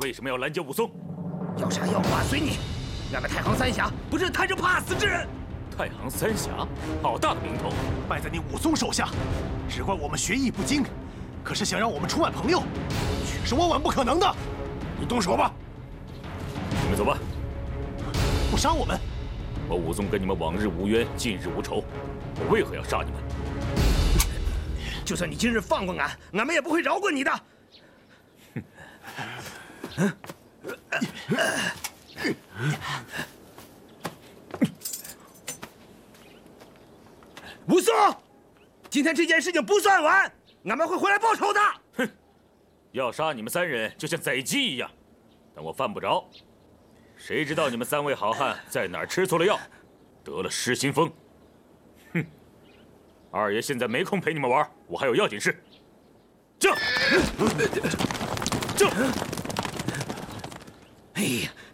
为什么要拦截武松？ 要杀要剐随你。俺们太行三峡不是贪着怕死之人。 太行三峡，好大的名头， 败在你武松手下，只怪我们学艺不精。可是想让我们出卖朋友，却是万万不可能的。 你动手吧。 你们走吧。 不杀我们， 我武松跟你们往日无冤，近日无仇，我为何要杀你们？ 就算你今日放过俺，俺们也不会饶过你的。武松，今天这件事情不算完，俺们会回来报仇的。 哼，要杀你们3人就像宰鸡一样，但我犯不着。谁知道你们3位好汉在哪儿吃错了药，得了失心疯。哼，二爷现在没空陪你们玩，我还有要紧事。这。 哎呀！